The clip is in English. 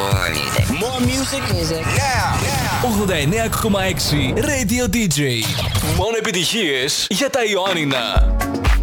More music now. 89,6 Radio DJ. Μόνο επιτυχίες για τα Ιωάννινα.